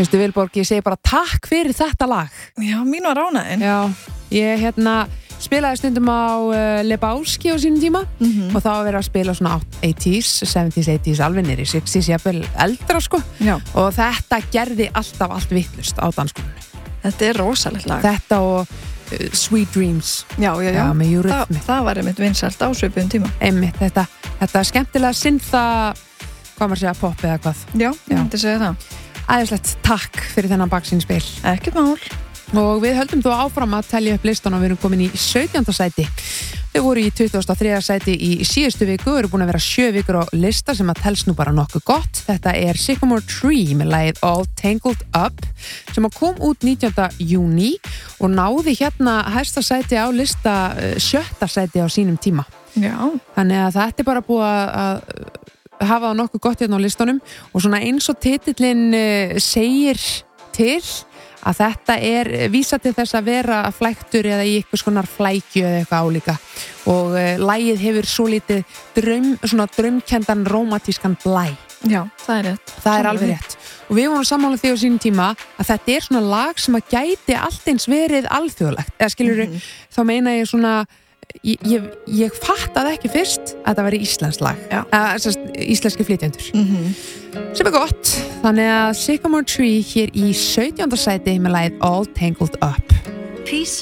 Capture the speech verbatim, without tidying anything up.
Kristi Vilborg, ég segi bara takk fyrir þetta lag. Já, mín var ánægðin. Já, ég hérna spilaði stundum á uh, Lebowski á sínum tíma mm-hmm. og þá var verið að spila svona eighties, seventies, eighties, alveg niður í sixties, jafnvel eldra sko. Já. Og þetta gerði alltaf allt vitlaust á dansskólinu. Þetta er rosalegt lag. Þetta og uh, Sweet Dreams. Já, já, já. Já, með Þa, Eurythmics. það var einmitt vinsælt á svipuðum tíma. Einmitt, þetta, þetta skemmtilega syntha, hvað maður segja, pop eða hvað. Já, ég myndi segja það. Æðislegt, takk fyrir þennan baksínspil. Ekkert mál. Og við höldum þó áfram að telja upp listan og við erum komin í sautjánda sæti. Við vorum í tuttugasta og þriðja sæti í síðustu viku og eru búin að vera sjö vikur á lista sem að telst nú bara nokkuð gott. Þetta er Sycamore Tree með lagið All Tangled Up sem að kom út nítjánda júní og náði hérna hæsta sæti á lista sjötta sæti á sínum tíma. Já. Þannig að þetta er bara búið að hafa það nokkuð gott hérna á listunum og svona eins og titillinn segir til að þetta er vísa til þess að vera flæktur eða í eitthvað skonar flækju eða eitthvað álíka og uh, lagið hefur svo litið draum, svona draumkendan rómatískan blæ. Já, það er rétt. Það er alveg rétt. Og við vorum sammála því á sínum tíma að þetta er svona lag sem að gæti allt eins verið alþjóðlegt. Eða skilurðu, mm-hmm. þá meina ég svona Ég, ég, ég fattaði ekki fyrst að það væri íslenskt lag eða íslenski flytjendur mm-hmm. sem er gott þannig að Sycamore Tree hér í sautjánda sæti með lagið All Tangled Up. Peace